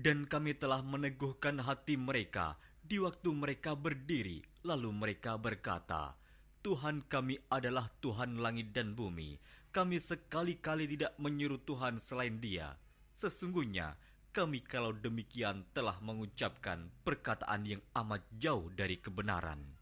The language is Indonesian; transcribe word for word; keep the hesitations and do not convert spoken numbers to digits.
Dan kami telah meneguhkan hati mereka di waktu mereka berdiri, lalu mereka berkata, Tuhan kami adalah Tuhan langit dan bumi. Kami sekali-kali tidak menyuruh Tuhan selain Dia. Sesungguhnya kami kalau demikian telah mengucapkan perkataan yang amat jauh dari kebenaran.